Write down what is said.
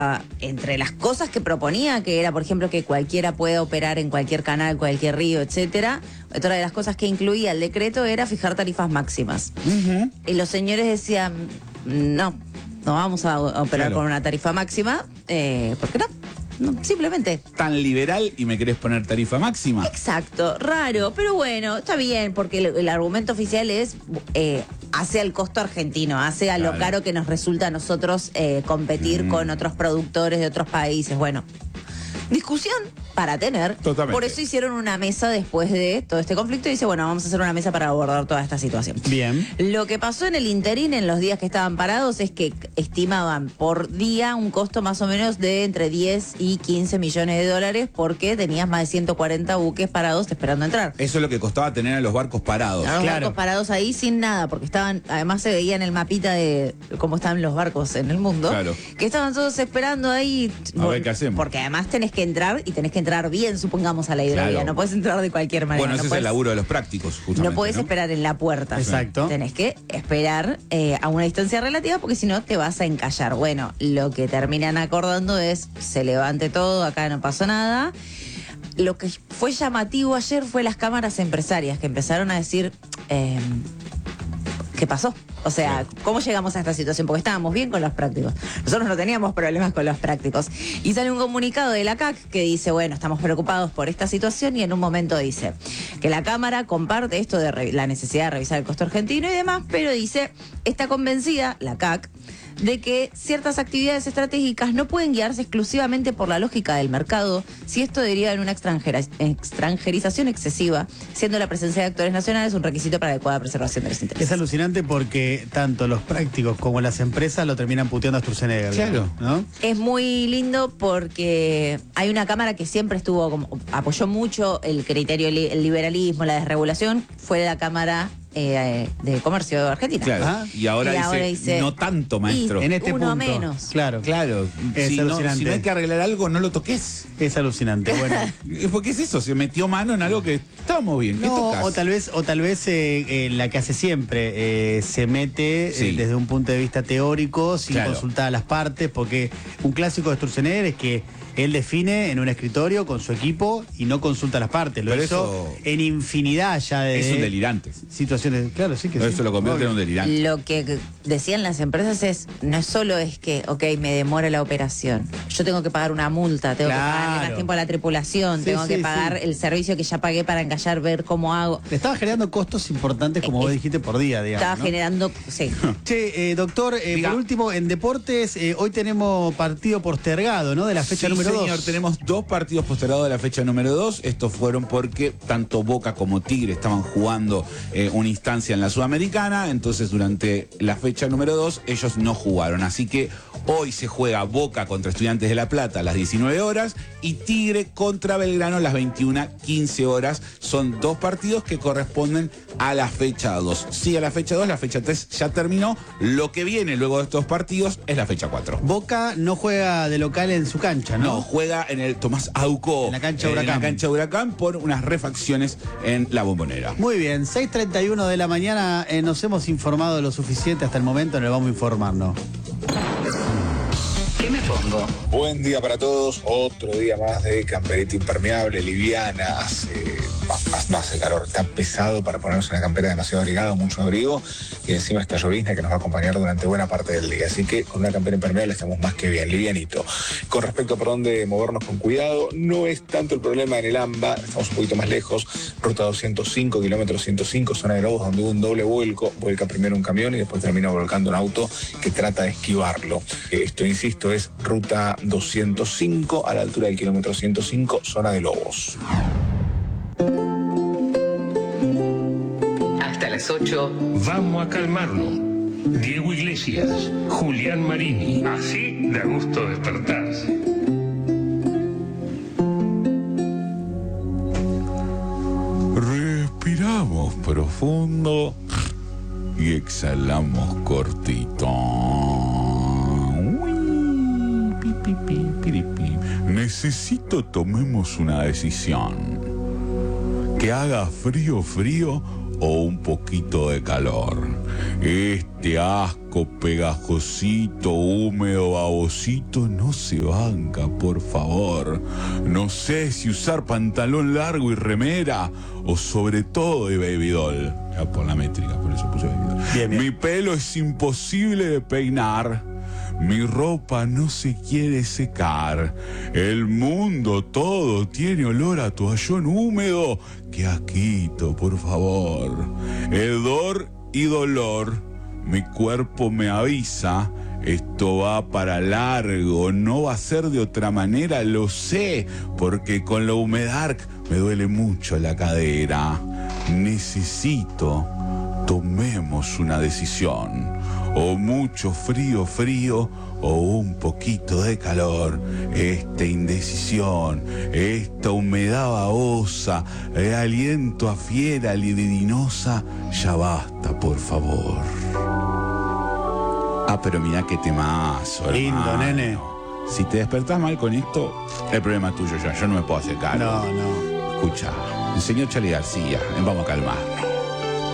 entre las cosas que proponía, que era, por ejemplo, que cualquiera pueda operar en cualquier canal, cualquier río, etcétera, otra de las cosas que incluía el decreto era fijar tarifas máximas. Y los señores decían, no vamos a operar con una tarifa máxima, ¿por qué no? No, simplemente. Tan liberal y me querés poner tarifa máxima. Exacto, raro, pero bueno, está bien, porque el argumento oficial es hace al costo argentino, hace a lo caro que nos resulta a nosotros competir con otros productores de otros países. Bueno, discusión para tener. Totalmente. Por eso hicieron una mesa después de todo este conflicto y dice, bueno, vamos a hacer una mesa para abordar toda esta situación. Bien. Lo que pasó en el interín, en los días que estaban parados, es que estimaban por día un costo más o menos de entre 10 y 15 millones de dólares porque tenías más de 140 buques parados esperando entrar. Eso es lo que costaba tener a los barcos parados. Los barcos parados ahí sin nada, porque estaban, además se veía en el mapita de cómo estaban los barcos en el mundo, que estaban todos esperando ahí. A ver qué hacemos. Porque además tenés que entrar y tenés que entrar bien, supongamos, a la hidrovía. No podés entrar de cualquier manera. Bueno, ese es el laburo de los prácticos, justamente. No podés esperar en la puerta. Exacto. Tenés que esperar a una distancia relativa porque si no te vas a encallar. Bueno, lo que terminan acordando es se levante todo, acá no pasó nada. Lo que fue llamativo ayer fue las cámaras empresarias que empezaron a decir ¿qué pasó? O sea, ¿cómo llegamos a esta situación? Porque estábamos bien con los prácticos. Nosotros no teníamos problemas con los prácticos. Y sale un comunicado de la CAC que dice, bueno, estamos preocupados por esta situación y en un momento dice que la Cámara comparte esto de la necesidad de revisar el costo argentino y demás, pero dice, está convencida, la CAC, de que ciertas actividades estratégicas no pueden guiarse exclusivamente por la lógica del mercado si esto deriva en una extranjerización excesiva, siendo la presencia de actores nacionales un requisito para adecuada preservación de los intereses. Es alucinante porque tanto los prácticos como las empresas lo terminan puteando a Sturzenegger. Claro. ¿No? Es muy lindo porque hay una cámara que siempre estuvo, apoyó mucho el criterio, el liberalismo, la desregulación, fue la Cámara de Comercio Argentina. Claro. Y ahora dice, no tanto, maestro. En este uno punto. menos. Claro. Es si alucinante. Si no hay que arreglar algo, no lo toques. Es alucinante. Bueno. ¿Por qué es eso? Se metió mano en algo que estábamos bien. ¿Qué tocas? O tal vez la que hace siempre se mete desde un punto de vista teórico sin consultar a las partes, porque un clásico de Sturzenegger es que él define en un escritorio con su equipo y no consulta a las partes. Lo hizo en infinidad ya de... Es un delirante. Situaciones, claro, sí que sí. Eso lo convierte en un delirante. Lo que decían las empresas es, no solo es que, me demora la operación. Yo tengo que pagar una multa, tengo que pagarle más tiempo a la tripulación, tengo que pagar el servicio que ya pagué para encallar, ver cómo hago. Le estaba generando costos importantes, como vos dijiste, por día, digamos. Estaba generando, Che, doctor, por último, en deportes, hoy tenemos partido postergado, ¿no? De la fecha número 2. Señor, tenemos 2 partidos postergados de la fecha número 2. Estos fueron porque tanto Boca como Tigre estaban jugando una instancia en la Sudamericana. Entonces, durante la fecha número 2, ellos no jugaron. Así que hoy se juega Boca contra Estudiantes de La Plata a las 19 horas y Tigre contra Belgrano a las 21:15 horas. Son 2 partidos que corresponden a la fecha 2. Sí, a la fecha 2, la fecha 3 ya terminó. Lo que viene luego de estos partidos es la fecha 4. Boca no juega de local en su cancha, ¿no? No, juega en el Tomás Auco. En la cancha Huracán. En la cancha Huracán por unas refacciones en la Bombonera. Muy bien, 6:31 de la mañana, nos hemos informado lo suficiente hasta el momento, nos vamos a informarnos. ¿Qué me pongo? Buen día para todos, otro día más de camperita impermeable, liviana, hace calor, está pesado para ponerse una campera demasiado abrigada, mucho abrigo, y encima esta llovizna que nos va a acompañar durante buena parte del día, así que con una campera impermeable estamos más que bien, livianito. Con respecto a por dónde movernos con cuidado, no es tanto el problema en el AMBA, estamos un poquito más lejos, ruta 205, kilómetro 105, zona de Lobos, donde hubo un doble vuelca primero un camión y después termina volcando un auto que trata de esquivarlo. Esto, insisto, es ruta 205 a la altura del kilómetro 105, zona de Lobos. Hasta las 8. Vamos a calmarnos. Diego Iglesias, Julián Marini. Así da gusto despertarse. Respiramos profundo y exhalamos cortito. Necesito tomemos una decisión. Que haga frío o un poquito de calor. Este asco pegajosito, húmedo, babosito no se banca, por favor. No sé si usar pantalón largo y remera o sobre todo de baby doll. Ya por la métrica, por eso puse baby doll. Bien, bien. Mi pelo es imposible de peinar. Mi ropa no se quiere secar. El mundo todo tiene olor a toallón húmedo. ¡Qué asquito, por favor! Hedor y dolor. Mi cuerpo me avisa. Esto va para largo. No va a ser de otra manera, lo sé. Porque con la humedad me duele mucho la cadera. Necesito. Tomemos una decisión. O mucho frío, o un poquito de calor. Esta indecisión, esta humedad babosa, el aliento a fiera libidinosa, ya basta, por favor. Pero mirá qué temazo, lindo, hermano. nene. Si te despertás mal con esto, el problema es tuyo ya. Yo no me puedo hacer cargo. No. Escucha, el señor Charly García, vamos a calmar.